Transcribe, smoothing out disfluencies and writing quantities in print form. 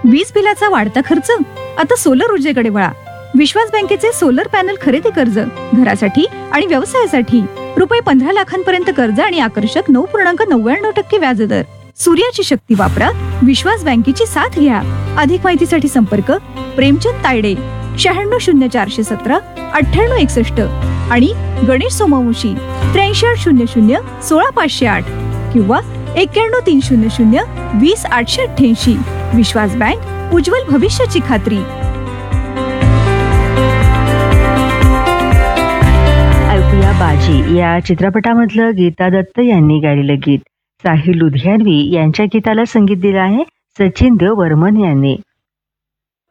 वीज बिलाचा वाढता खर्च आता सोलर ऊर्जेकडे वळा. विश्वास बँकेचे सोलर पॅनल खरेदी कर्ज घरासाठी आणि व्यवसायासाठी ₹15 लाखांपर्यंत कर्ज आणि आकर्षक 9.99% व्याजदर. सूर्याची शक्ती वापरा, विश्वास बँकेची साथ घ्या. अधिक माहितीसाठी संपर्क प्रेमचंद तायडे 960417 9861 आणि गणेश सोमवंशी 8300 16508 किंवा 91300 20888. विश्वास बँक, उज्ज्वल भविष्याची खात्री. ऐकूया बाजी या चित्रपटामधलं गीता दत्त यांनी गायलेलं गीत. साहिल लुधियानवी यांच्या गीताला संगीत दिलं आहे सचिन देव वर्मन यांनी.